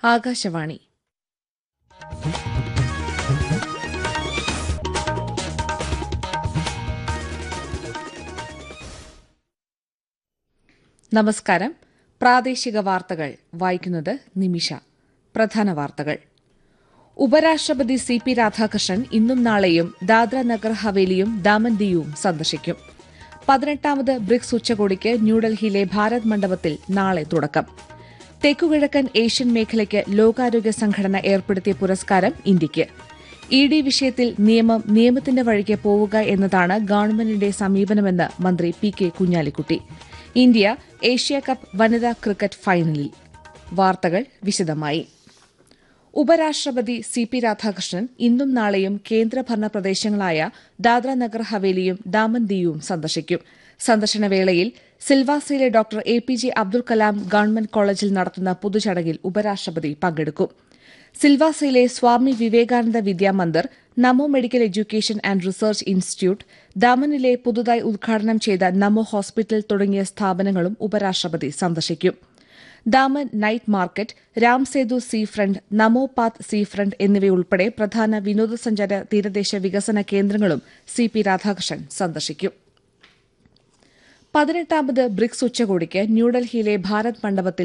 ആകാശവാണി. നമസ്കാരം. പ്രാദേശിക വാർത്തകൾ വായിക്കുന്നത് നിമിഷ. പ്രധാന വാർത്തകൾ. ഉപരാഷ്ട്രപതി സി.പി. രാധാകൃഷ്ണൻ ഇന്നും നാളെയും ദാദ്ര നഗർ ഹവേലിയും ദാമൻ ദിയുവും സന്ദർശിക്കും. 18ാമത് ബ്രിക്സ് ഉച്ചകോടിക്ക് ന്യൂഡൽഹിയിലെ ഭാരത് മണ്ഡപത്തിൽ നാളെ തുടക്കം. തെക്കുകിഴക്കൻ ഏഷ്യൻ മേഖലയ്ക്ക് ലോകാരോഗ്യ സംഘടന ഏർപ്പെടുത്തിയ പുരസ്കാരം ഇന്ത്യയ്ക്ക്. ഇ.ഡി. വിഷയത്തിൽ നിയമത്തിന്റെ വഴിക്ക് പോവുക എന്നതാണ് ഗവൺമെന്റിന്റെ സമീപനമെന്ന് മന്ത്രി പി.കെ. കുഞ്ഞാലിക്കുട്ടി. ഇന്ത്യ ഏഷ്യാകപ്പ് വനിതാ ക്രിക്കറ്റ് ഫൈനലിൽ. വാർത്തകൾ വിശദമായി. ഉപരാഷ്ട്രപതി സി.പി. രാധാകൃഷ്ണൻ ഇന്നും നാളെയും കേന്ദ്രഭരണ പ്രദേശങ്ങളായ ദാദ്ര നഗർ ഹവേലിയും ദാമൻ ദിയുവും സന്ദർശിക്കും. സന്ദർശനവേളയിൽ സിൽവാസയിലെ doctor APJ. Abdul Kalam government കോളേജിൽ നടത്തുന്ന പൊതുചടങ്ങിൽ ഉപരാഷ്ട്രപതി പങ്കെടുക്കും. സിൽവാസയിലെ സ്വാമി വിവേകാനന്ദ വിദ്യാമന്ദിർ, നമോ medical education and research institute, ദാമനിലെ പുതുതായി ഉദ്ഘാടനം ചെയ്ത നമോ ഹോസ്പിറ്റൽ തുടങ്ങിയ സ്ഥാപനങ്ങളും ഉപരാഷ്ട്രപതി സന്ദർശിക്കും. Daman night market, Ramsetu see front, നമോ പാത്ത് സീ ഫ്രണ്ട് എന്നിവയുൾപ്പെടെ പ്രധാന വിനോദസഞ്ചാര തീരദേശ വികസന കേന്ദ്രങ്ങളും സി.പി. രാധാകൃഷ്ണൻ സന്ദർശിക്കും. 18ാമത് ബ്രിക്സ് ഉച്ചകോടിക്ക് ന്യൂഡൽഹിയിലെ ഭാരത് മണ്ഡപത്തിൽ